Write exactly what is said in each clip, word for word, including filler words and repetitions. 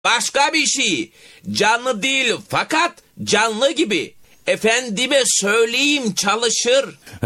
Başka bir şey. Canlı değil fakat canlı gibi. Efendime söyleyeyim çalışır.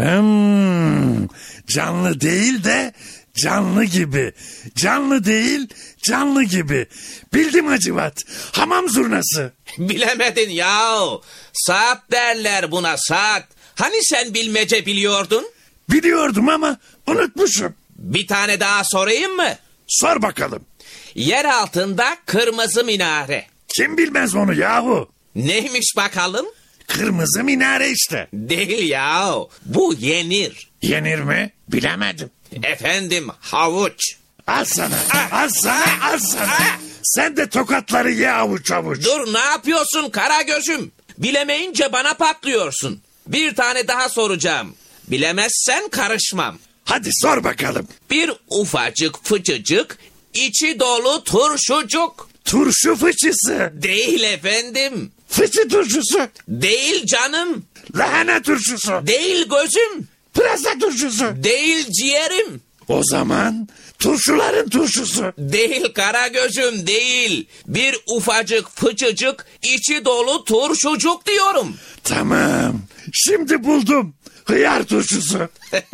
Hmm, canlı değil de canlı gibi. Canlı değil canlı gibi. Bildim Hacivat. Hamam zurnası. Bilemedin yahu. Saat derler buna, saat. Hani sen bilmece biliyordun? Biliyordum ama unutmuşum. Bir tane daha sorayım mı? Sor bakalım. Yer altında kırmızı minare. Kim bilmez onu yahu? Neymiş bakalım? Kırmızı minare işte. Değil yahu. Bu yenir. Yenir mi? Bilemedim. Efendim havuç. Al sana, al sana, al sana. Sen de tokatları ye avuç avuç. Dur, ne yapıyorsun Karagöz'üm? Bilemeyince bana patlıyorsun. Bir tane daha soracağım. Bilemezsen karışmam. Hadi sor bakalım. Bir ufacık fıçıcık, içi dolu turşucuk. Turşu fıçısı. Değil efendim. Fıçı turşusu. Değil canım. Lahana turşusu. Değil gözüm. Pırasa turşusu. Değil ciğerim. O zaman turşuların turşusu. Değil Karagöz'üm, değil. Bir ufacık fıçıcık, içi dolu turşucuk diyorum. Tamam. Şimdi buldum. Hıyar turşusu.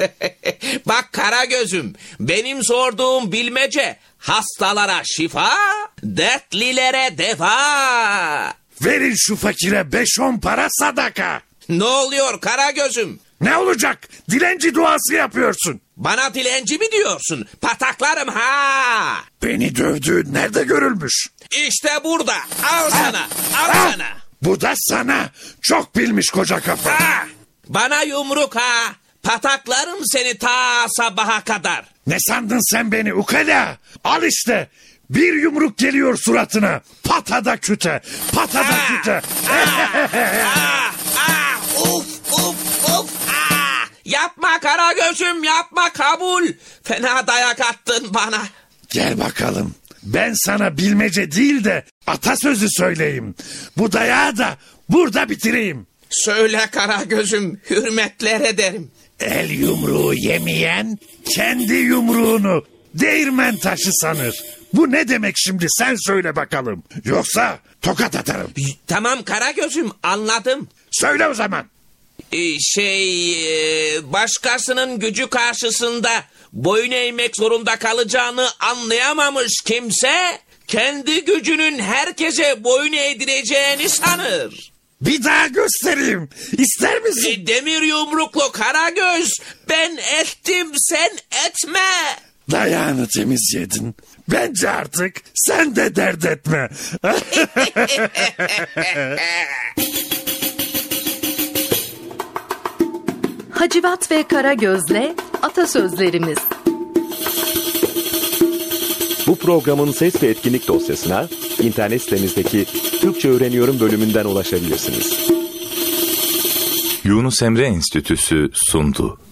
Bak Karagöz'üm, benim sorduğum bilmece hastalara şifa, dertlilere deva. Verin şu fakire beş on para sadaka. Ne oluyor Karagöz'üm? Ne olacak? Dilenci duası yapıyorsun. Bana dilenci mi diyorsun? Pataklarım ha! Beni dövdüğün nerede görülmüş? İşte burada. Al sana, al Ha! sana. Bu da sana. Çok bilmiş koca kafa. Ha! Bana yumruk ha! Pataklarım seni ta sabaha kadar. Ne sandın sen beni ukala? Al işte. Bir yumruk geliyor suratına. Patada küte. Patada Ah! küte. Ah! Ah! Uf! Uf! Uf! Ah! Yapma Karagöz'üm, yapma, kabul. Fena dayak attın bana. Gel bakalım. Ben sana bilmece değil de atasözü söyleyeyim. Bu dayağı da burada bitireyim. Söyle Karagöz'üm, hürmetler ederim. El yumruğu yemeyen kendi yumruğunu değirmen taşı sanır. Bu ne demek şimdi, sen söyle bakalım. Yoksa tokat atarım. Tamam Karagöz'üm, anladım. Söyle o zaman. Ee, şey e, başkasının gücü karşısında boyun eğmek zorunda kalacağını anlayamamış kimse kendi gücünün herkese boyun eğdireceğini sanır. Bir daha göstereyim. İster misin? E, demir yumruklu Karagöz, ben ettim sen etme. Dayağını temiz yedin. Bence artık sen de dert etme. Hacivat ve Karagöz'le atasözlerimiz. Bu programın ses ve etkinlik dosyasına internet sitemizdeki Türkçe Öğreniyorum bölümünden ulaşabilirsiniz. Yunus Emre Enstitüsü sundu.